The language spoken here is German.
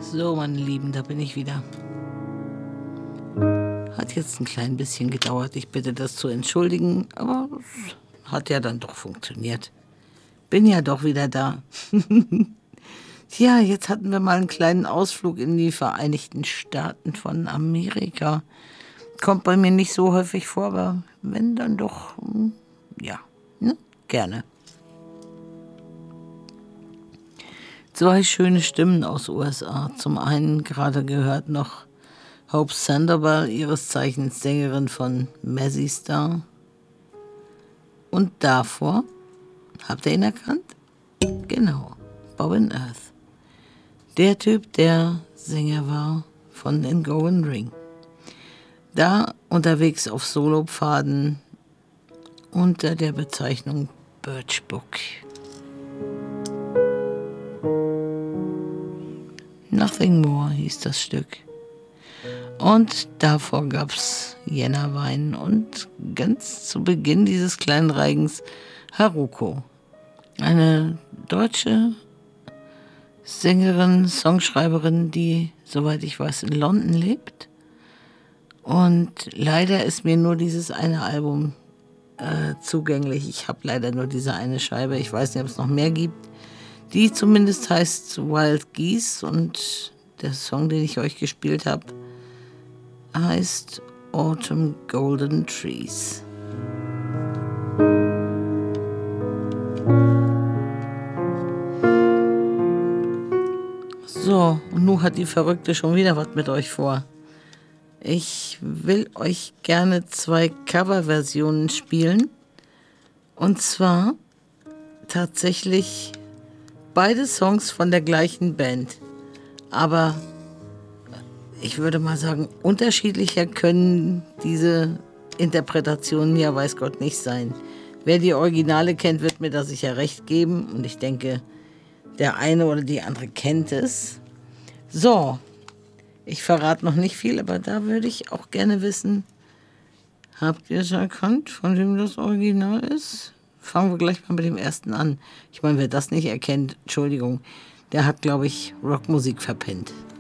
So, meine Lieben, da bin ich wieder. Hat jetzt ein klein bisschen gedauert. Ich bitte das zu entschuldigen, aber es hat ja dann doch funktioniert. Bin ja doch wieder da. Tja, jetzt hatten wir mal einen kleinen Ausflug in die Vereinigten Staaten von Amerika. Kommt bei mir nicht so häufig vor, aber wenn, dann doch, ja, ne? Gerne. 2 schöne Stimmen aus USA. Zum einen gerade gehört noch Hope Sandoval, ihres Zeichens Sängerin von Mazzy Star. Und davor, habt ihr ihn erkannt? Genau, Bobbin Earth. Der Typ, der Sänger war von In Going Ring. Da unterwegs auf Solopfaden unter der Bezeichnung Birch Book. Nothing More hieß das Stück. Und davor gab's Jännerwein und ganz zu Beginn dieses kleinen Reigens Haruko. Eine deutsche Sängerin, Songschreiberin, die, soweit ich weiß, in London lebt. Und leider ist mir nur dieses eine Album zugänglich. Ich habe leider nur diese eine Scheibe. Ich weiß nicht, ob es noch mehr gibt. Die zumindest heißt Wild Geese und der Song, den ich euch gespielt habe, heißt Autumn Golden Trees. So, und nun hat die Verrückte schon wieder was mit euch vor. Ich will euch gerne 2 Coverversionen spielen. Und zwar tatsächlich beide Songs von der gleichen Band. Aber ich würde mal sagen, unterschiedlicher können diese Interpretationen ja weiß Gott nicht sein. Wer die Originale kennt, wird mir da sicher recht geben. Und ich denke, der eine oder die andere kennt es. So, ich verrate noch nicht viel, aber da würde ich auch gerne wissen, habt ihr es erkannt, von wem das Original ist? Fangen wir gleich mal mit dem ersten an. Ich meine, wer das nicht erkennt, Entschuldigung, der hat, glaube ich, Rockmusik verpennt.